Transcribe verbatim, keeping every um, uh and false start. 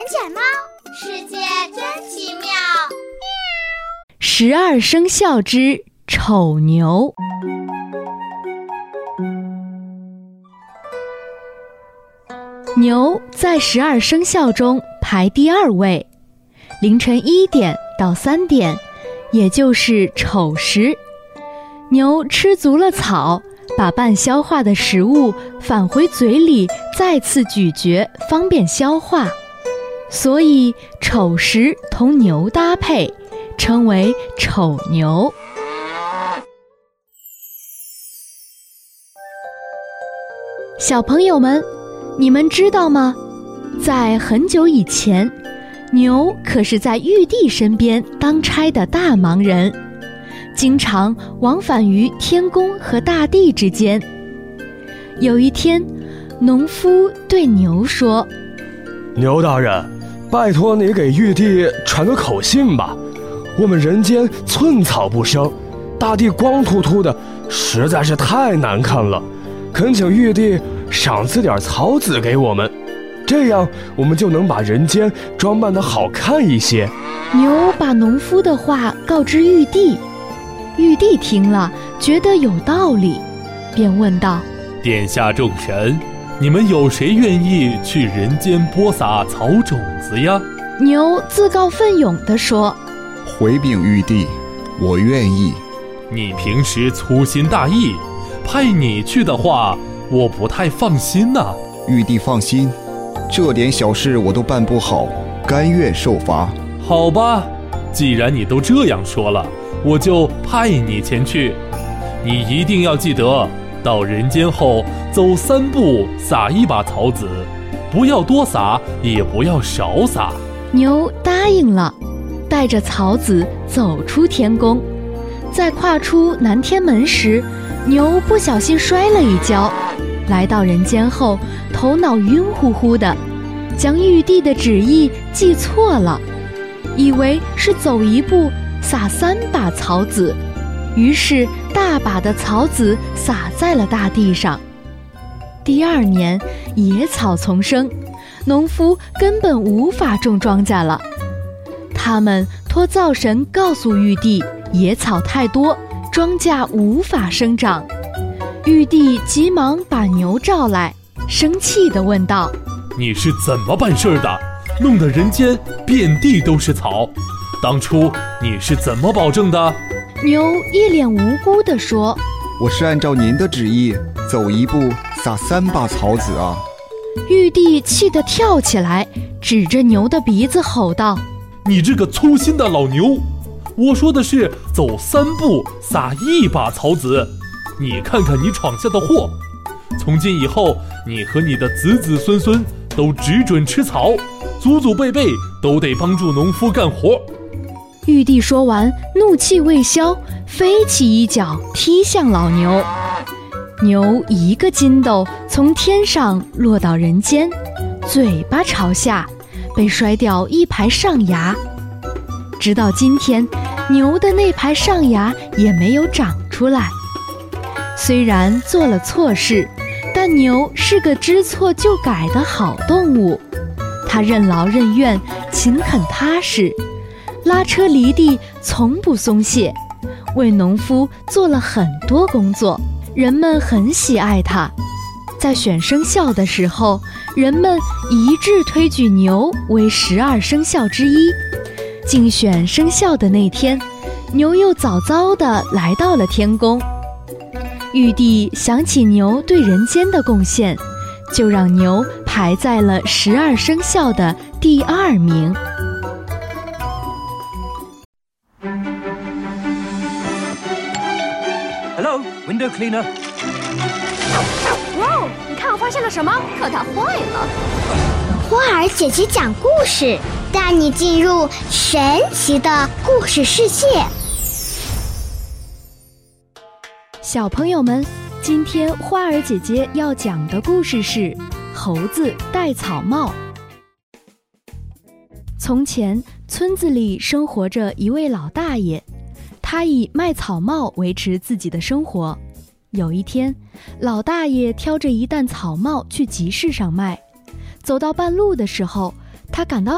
仔猫，世界真奇妙。 十二生肖之丑牛。牛在十二生肖中排第二位，凌晨一点到三点，也就是丑时，牛吃足了草，把半消化的食物返回嘴里，再次咀嚼，方便消化。所以丑时同牛搭配，称为丑牛。小朋友们，你们知道吗？在很久以前，牛可是在玉帝身边当差的大忙人，经常往返于天宫和大地之间。有一天，农夫对牛说： 牛大人，拜托你给玉帝传个口信吧，我们人间寸草不生，大地光秃秃的，实在是太难看了，恳请玉帝赏赐点草籽给我们，这样我们就能把人间装扮得好看一些。 牛把农夫的话告知玉帝，玉帝听了觉得有道理，便问道： 殿下众神，你们有谁愿意去人间播撒草种子呀？ 牛自告奋勇地说： 回禀玉帝，我愿意。 你平时粗心大意，派你去的话，我不太放心呐、啊。 玉帝放心，这点小事我都办不好，甘愿受罚。 好吧，既然你都这样说了，我就派你前去。你一定要记得，到人间后走三步撒一把草籽，不要多撒，也不要少撒。 牛答应了，带着草籽走出天宫。在跨出南天门时，牛不小心摔了一跤，来到人间后头脑晕乎乎的，将玉帝的旨意记错了，以为是走一步撒三把草籽，于是大把的草籽撒在了大地上。第二年野草丛生，农夫根本无法种庄稼了。他们托灶神告诉玉帝，野草太多，庄稼无法生长。玉帝急忙把牛召来，生气地问道： 你是怎么办事的？弄得人间遍地都是草，当初你是怎么保证的？ 牛一脸无辜地说： 我是按照您的旨意，走一步撒三把草籽啊。 玉帝气得跳起来，指着牛的鼻子吼道： 你这个粗心的老牛，我说的是走三步撒一把草籽，你看看你闯下的祸。从今以后，你和你的子子孙孙都只准吃草，祖祖辈辈都得帮助农夫干活。 玉帝说完，怒气未消，飞起一脚踢向老牛。牛一个筋斗从天上落到人间，嘴巴朝下，被摔掉一排上牙。直到今天，牛的那排上牙也没有长出来。虽然做了错事，但牛是个知错就改的好动物，它任劳任怨，勤恳踏实，拉车犁地从不松懈，为农夫做了很多工作，人们很喜爱它。在选生肖的时候，人们一致推举牛为十二生肖之一。竞选生肖的那天，牛又早早地来到了天宫。玉帝想起牛对人间的贡献，就让牛排在了十二生肖的第二名。 Hello, window cleaner. 哇哦，你看我发现了什么？可它坏了。花儿姐姐讲故事，带你进入神奇的故事世界。 小朋友们，今天花儿姐姐要讲的故事是猴子戴草帽。从前，村子里生活着一位老大爷，他以卖草帽维持自己的生活。有一天，老大爷挑着一担草帽去集市上卖，走到半路的时候，他感到